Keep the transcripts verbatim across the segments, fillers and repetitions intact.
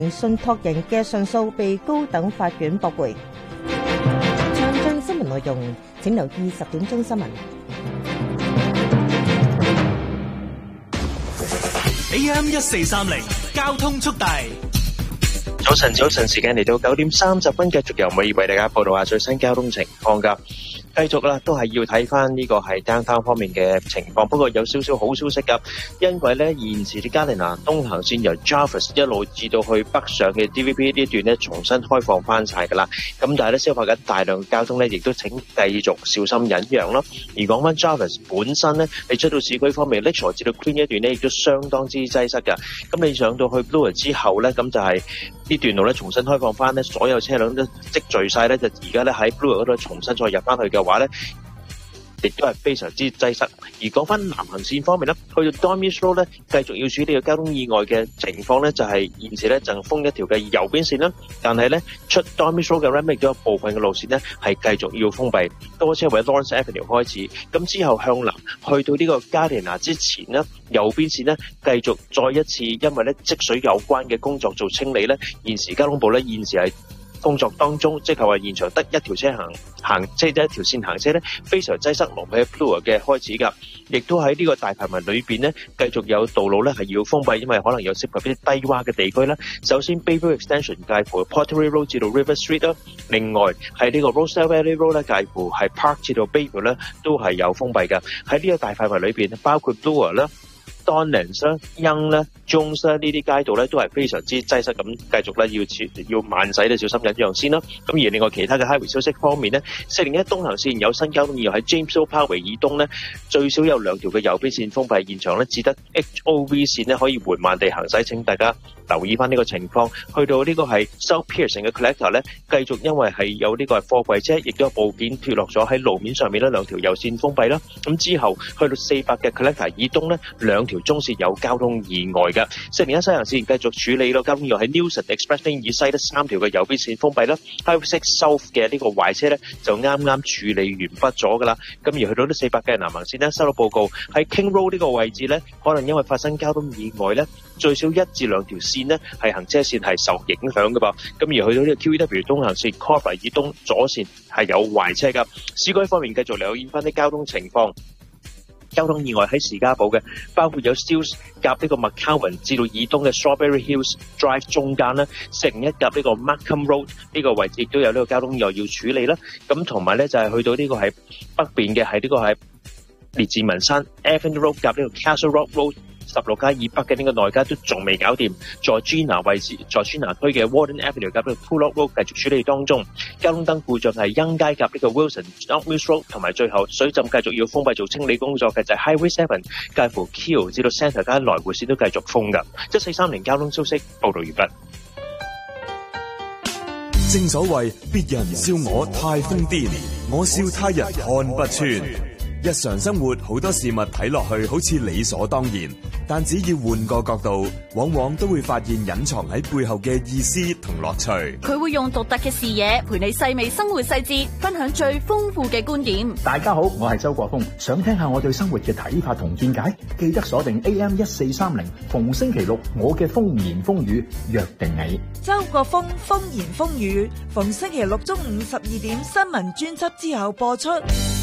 信託人嘅上訴被高等法院駁回。詳盡新聞內容，請留意十點鐘新聞。 A M 一四三零交通速遞。 早晨，早晨，時間嚟到九點三十分，繼續由美儀為大家報道下最新交通情況噶。繼續啦，都係要睇翻呢個係 downtown 方面嘅情況。不過有少少好消息噶，因為咧現時嘅加連拿東行線由 Jarvis 一路至到去北上嘅 D V P 呢一段咧重新開放翻晒噶啦。咁但係咧消化緊大量嘅交通咧，亦都請繼續小心忍讓咯。而講翻 Jarvis 本身咧，你出到市區方面 Lakeshore 至到 Queen 一段咧，亦都相當之擠塞噶。咁你上到去 Bloor 之後咧，咁就係呢段路咧重新開放翻咧，所有車輛都積聚晒咧，就而家咧喺 Bloor 嗰度重新再入翻去嘅話咧，亦都係非常之擠塞。而講翻南行線方面咧，去到 Dormies Road 咧，繼續要處理嘅交通意外嘅情況咧，就係、是、現時咧就封一條嘅右邊線啦。但係咧出 Dormies Road 嘅 Ramsey 都有部分嘅路線咧係繼續要封閉，多車位 Lawrence Avenue 開始。咁之後向南去到呢個加連拿之前咧，右邊線咧繼續再一次因為咧積水有關嘅工作做清理咧，現時交通部咧現時係工作當中，即係話現場得一條車行行，即係一條線行車咧，非常擠塞，龍尾喺 Bloor 嘅開始㗎，亦都喺呢個大排文裏邊咧，繼續有道路咧係要封閉，因為可能有涉及啲低洼嘅地區啦。首先 Bayview Extension 介乎 Pottery Road 至到 River Street 啦，另外喺呢個 Rosedale Valley Road 咧介乎係 Park 至到 Bayview 咧都係有封閉㗎。喺呢個大範圍裏邊，包括 Bloor 啦、Donlands 啦、Young 啦、Jones 啦，呢啲街道咧都係非常之擠塞，咁繼續咧要要慢駛咧小心忍讓先啦。咁而另外其他嘅 highway 消息方面咧，四零一東行線有新交通意外喺 James Hill Parkway 以東咧，最少有兩條嘅右邊線封閉，現場咧只得 H O V 線咧可以緩慢地行駛，請大家留意翻呢個情況。去到呢個係 South Pearson 嘅 collector 咧，繼續因為係有呢個係貨櫃車，亦都有部件脫落咗喺路面上面咧，兩條右線封閉啦。咁之後去到四百嘅 collector 以東咧，兩條中線有交通意外嘅。四零一西行線繼續處理咯，交通意外喺 Newson Express Lane 以西得三條嘅右邊線封閉啦。Highway six South 嘅呢個壞車咧就啱啱處理完畢咗噶啦。咁而去到呢四百嘅南行線咧，收到報告喺 King Road 呢個位置咧，可能因為發生交通意外咧，最少一至兩條線呢係行車線係受影響嘅噃。咁而去到呢個 Q E W 東行線 Corbett 以東左線係有壞車噶。市區方面繼續留意翻啲交通情況。交通意外喺士嘉堡嘅，包括有 Steeles 夾呢個 McCowan 至到以東嘅 Strawberry Hills Drive 中間啦，四零一夾呢個 Markham Road 呢個位置亦都有呢個交通意外要處理啦。咁同埋咧就係、是、去到呢個係北邊嘅，係呢個係列治文山 Avenue Road 夾呢個 Castle Rock Road。十六街以北嘅呢個內街都仲未搞掂，在 Gina 位置，在 Gina 區嘅 Warden Avenue 夾呢個 Pullock Road 繼續處理當中。交通燈故障係欣街夾呢個 Wilson North Road， 同埋最後水浸繼續要封閉做清理工作嘅就係 Highway seven 介乎 Keele 至到 Centre 街來回線都繼續封㗎。一四三零交通消息報道完畢。 正所謂別人笑我太瘋癲，我笑他人看不穿。日常生活好多事物睇落去好似理所當然，但只要換個角度，往往都會發現隱藏喺背後嘅意思同樂趣。 佢會用獨特嘅視野陪你細味生活細節，分享最豐富嘅觀點。 大家好，我係周國峰，想聽下我對生活嘅睇法同見解，記得鎖定 A M 一四三零，逢星期六我嘅風言風語約定你。 周國峰風言風語，逢星期六中午十二點新聞專輯之後播出。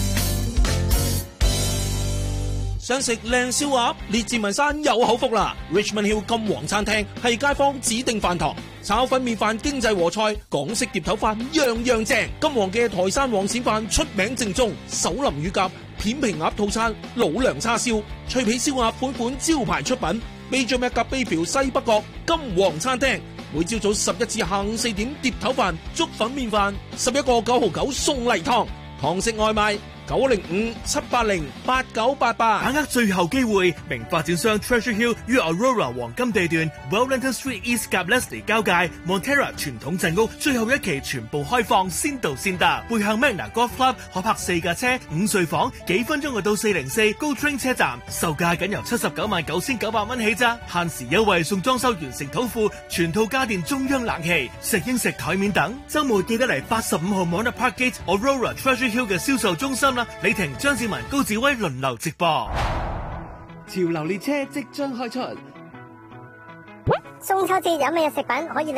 想食靚燒鴨，列治文山有口福啦 ！Richmond Hill 金皇餐廳係街坊指定飯堂，炒粉麵飯、經濟和菜、港式碟頭飯樣樣正。金皇嘅台山黃鱔飯出名正宗，手淋乳鴿、片皮鴨套餐、老娘叉燒、脆皮燒鴨款款招牌出品。Major Macca Bayview西北角金皇餐廳，每朝早十一至下午四點碟頭飯、粥粉麵飯，十一個九毫九送例湯，堂食外賣。九零五七八零八九八八， 把握最後機會，名發展商 Treasure Hill 於 Aurora 黃金地段 Wellington Street East 及 Leslie 交界 Montera 傳統鎮屋最後一期全部開放，先到先得。背向 Magna Golf Club 可泊四架車，五睡房，幾分鐘就到四零四 Go Train 車站，售價僅由七十九萬九千九百蚊起咋，限時優惠送裝修完成土庫，全套家電中央冷氣、食英食台面等。週末記得嚟八十五號 Mona Parkgate Aurora Treasure Hill 嘅銷售中心。李婷、張志文、高志威輪流直播。 潮流列車即將開出。 中秋節有乜嘢食品可以